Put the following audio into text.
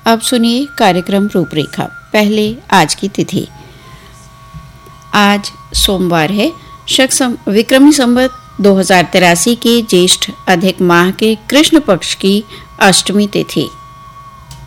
अब सुनिए कार्यक्रम रूपरेखा। पहले आज की तिथि। आज सोमवार है। विक्रमी संवत 2083 के ज्येष्ठ अधिक माह के कृष्ण पक्ष की अष्टमी तिथि।